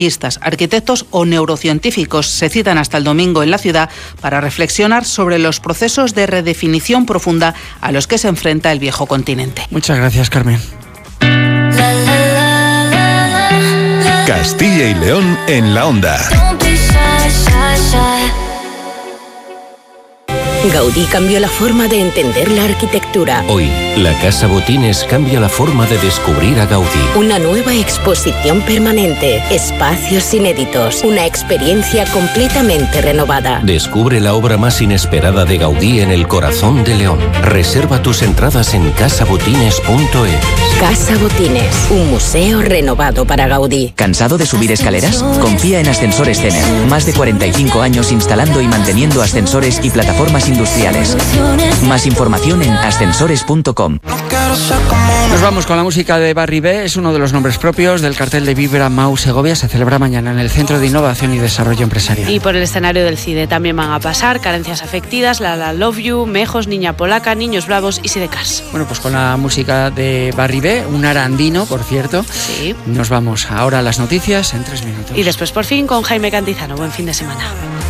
arquitectos o neurocientíficos se citan hasta el domingo en la ciudad para reflexionar sobre los procesos de redefinición profunda a los que se enfrenta el viejo continente. Muchas gracias, Carmen. Castilla y León en la onda. Gaudí cambió la forma de entender la arquitectura. Hoy, la Casa Botines cambia la forma de descubrir a Gaudí. Una nueva exposición permanente, espacios inéditos, una experiencia completamente renovada. Descubre la obra más inesperada de Gaudí en el corazón de León. Reserva tus entradas en casabotines.es. Casa Botines, un museo renovado para Gaudí. ¿Cansado de subir escaleras? Confía en Ascensores Zener. Más de 45 años instalando y manteniendo ascensores y plataformas industriales. Más información en ascensores.com. Nos vamos con la música de Barry B. Es uno de los nombres propios del cartel de Vibra Mau Segovia. Se celebra mañana en el Centro de Innovación y Desarrollo Empresarial. Y por el escenario del CIDE también van a pasar Carencias Afectivas, La Love You, Mejos, Niña Polaca, Niños Bravos y Sidecars. Bueno, pues con la música de Barry B, un arandino, por cierto. Sí. Nos vamos ahora a las noticias en 3 minutos. Y después por fin con Jaime Cantizano. Buen fin de semana.